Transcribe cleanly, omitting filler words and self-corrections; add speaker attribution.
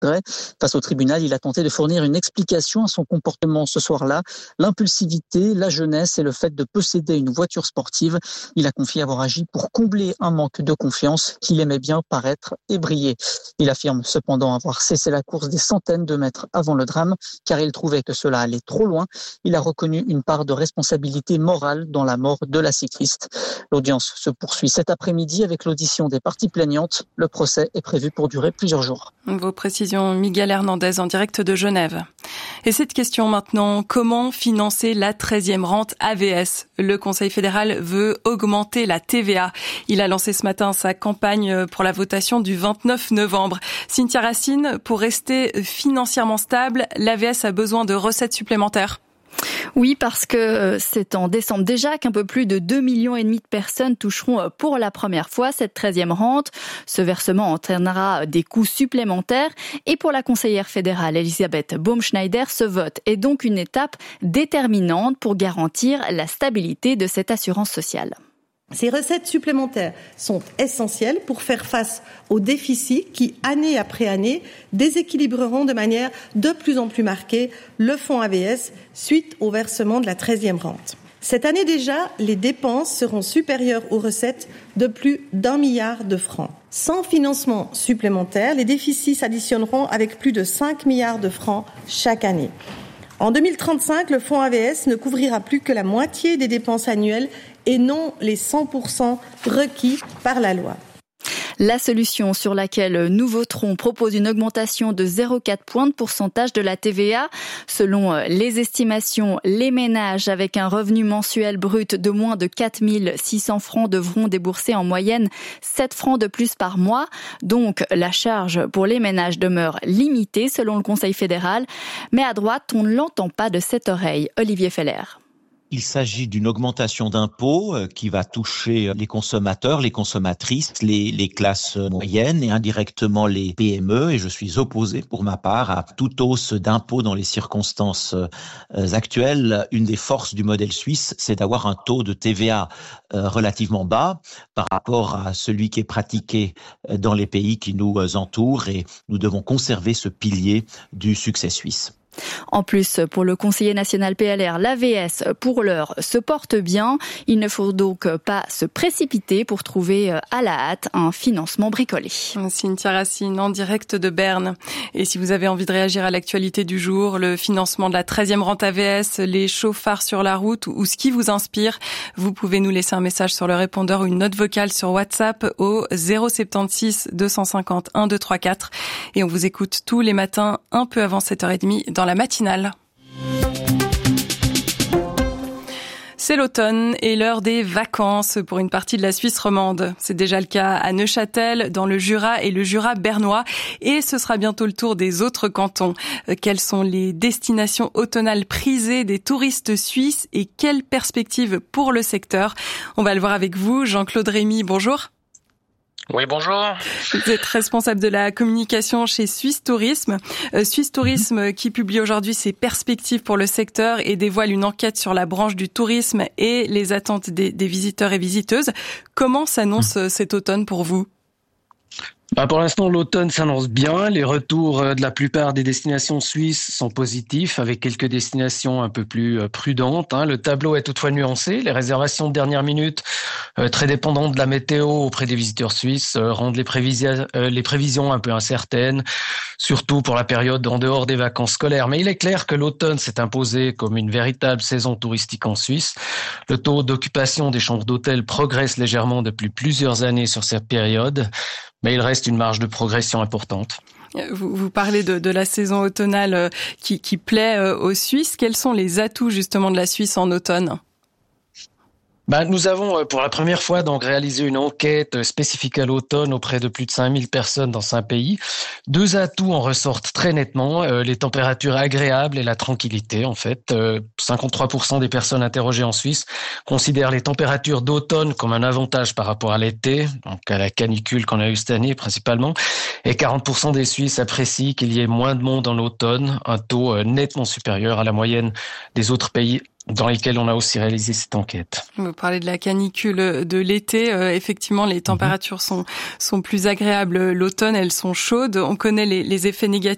Speaker 1: regrets. Face au tribunal, il a tenté de fournir une explication à son comportement ce soir-là. L'impulsivité, la jeunesse et le fait de posséder une voiture sportive. Il a confié avoir agi pour combler un manque de confiance qu'il aimait bien paraître et briller. Il affirme cependant avoir cessé la course des centaines de mètres avant le drame, car il trouvait que cela allait trop loin. Il a reconnu une part de responsabilité morale dans la mort de la cycliste. L'audience se poursuit cet après-midi avec l'audition des parties plaignantes. Le procès est prévu pour durer plusieurs jours.
Speaker 2: Vos précisions, Miguel Hernandez, en direct de Genève. Et cette question maintenant, comment financer la 13e rente AVS ? Le Conseil fédéral veut augmenter la TVA. Il a lancé ce matin sa campagne pour la votation du 29 novembre. Cynthia Racine, pour rester financièrement stable, l'AVS a besoin de recettes supplémentaires.
Speaker 3: Oui, parce que c'est en décembre déjà qu'un peu plus de 2,5 millions de personnes toucheront pour la première fois cette 13e rente. Ce versement entraînera des coûts supplémentaires. Et pour la conseillère fédérale Elisabeth Baumschneider, ce vote est donc une étape déterminante pour garantir la stabilité de cette assurance sociale.
Speaker 4: Ces recettes supplémentaires sont essentielles pour faire face aux déficits qui, année après année, déséquilibreront de manière de plus en plus marquée le fonds AVS suite au versement de la 13e rente. Cette année déjà, les dépenses seront supérieures aux recettes de plus d'1 milliard de francs. Sans financement supplémentaire, les déficits s'additionneront avec plus de 5 milliards de francs chaque année. En 2035, le fonds AVS ne couvrira plus que la moitié des dépenses annuelles et non les 100% requis par la loi.
Speaker 3: La solution sur laquelle nous voterons propose une augmentation de 0,4 points de pourcentage de la TVA. Selon les estimations, les ménages avec un revenu mensuel brut de moins de 4 600 francs devront débourser en moyenne 7 francs de plus par mois. Donc la charge pour les ménages demeure limitée selon le Conseil fédéral. Mais à droite, on ne l'entend pas de cette oreille. Olivier Feller.
Speaker 5: Il s'agit d'une augmentation d'impôts qui va toucher les consommateurs, les consommatrices, les classes moyennes et indirectement les PME. Et je suis opposé pour ma part à toute hausse d'impôts dans les circonstances actuelles. Une des forces du modèle suisse, c'est d'avoir un taux de TVA relativement bas par rapport à celui qui est pratiqué dans les pays qui nous entourent. Et nous devons conserver ce pilier du succès suisse.
Speaker 3: En plus, pour le conseiller national PLR, l'AVS, pour l'heure, se porte bien. Il ne faut donc pas se précipiter pour trouver à la hâte un financement bricolé.
Speaker 2: Cynthia Racine, en direct de Berne. Et si vous avez envie de réagir à l'actualité du jour, le financement de la 13e rente AVS, les chauffards sur la route ou ce qui vous inspire, vous pouvez nous laisser un message sur le répondeur ou une note vocale sur WhatsApp au 076 250 1234. Et on vous écoute tous les matins un peu avant 7h30 dans la matinale. C'est l'automne et l'heure des vacances pour une partie de la Suisse romande. C'est déjà le cas à Neuchâtel, dans le Jura et le Jura bernois. Et ce sera bientôt le tour des autres cantons. Quelles sont les destinations automnales prisées des touristes suisses et quelles perspectives pour le secteur ? On va le voir avec vous. Jean-Claude Rémy, bonjour.
Speaker 6: Oui, bonjour.
Speaker 2: Vous êtes responsable de la communication chez Suisse Tourisme. Suisse Tourisme qui publie aujourd'hui ses perspectives pour le secteur et dévoile une enquête sur la branche du tourisme et les attentes des visiteurs et visiteuses. Comment s'annonce cet automne pour vous ?
Speaker 6: Pour l'instant, l'automne s'annonce bien. Les retours de la plupart des destinations suisses sont positifs, avec quelques destinations un peu plus prudentes. Le tableau est toutefois nuancé. Les réservations de dernière minute, très dépendantes de la météo auprès des visiteurs suisses, rendent les prévisions un peu incertaines, surtout pour la période en dehors des vacances scolaires. Mais il est clair que l'automne s'est imposé comme une véritable saison touristique en Suisse. Le taux d'occupation des chambres d'hôtel progresse légèrement depuis plusieurs années sur cette période. Mais il reste une marge de progression importante.
Speaker 2: Vous parlez de la saison automnale qui plaît aux Suisses. Quels sont les atouts justement de la Suisse en automne ?
Speaker 6: Nous avons pour la première fois donc réalisé une enquête spécifique à l'automne auprès de plus de 5000 personnes dans 5 pays. 2 atouts en ressortent très nettement, les températures agréables et la tranquillité en fait. 53% des personnes interrogées en Suisse considèrent les températures d'automne comme un avantage par rapport à l'été, donc à la canicule qu'on a eue cette année principalement, et 40% des Suisses apprécient qu'il y ait moins de monde en automne, un taux nettement supérieur à la moyenne des autres pays dans lesquels on a aussi réalisé cette enquête.
Speaker 2: Vous parlez de la canicule de l'été. Effectivement, les températures sont plus agréables. L'automne, elles sont chaudes. On connaît les effets négatifs